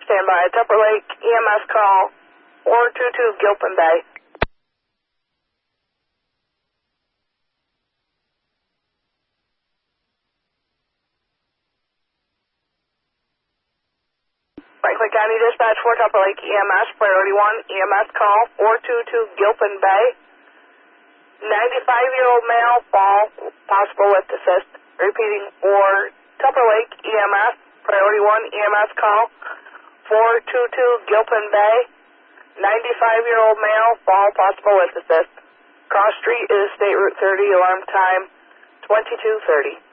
stand by. Tupper Lake EMS call 422 Gilpin Bay. Franklin County Dispatch 4 Tupper Lake EMS, priority 1, EMS call 422 Gilpin Bay. 95-year-old male, fall, possible lift assist. Repeating for Tupper Lake EMS, priority 1, EMS call 422 Gilpin Bay. 95-year-old male, fall, possible lift assist. Cross street is State Route 30, alarm time 22:30.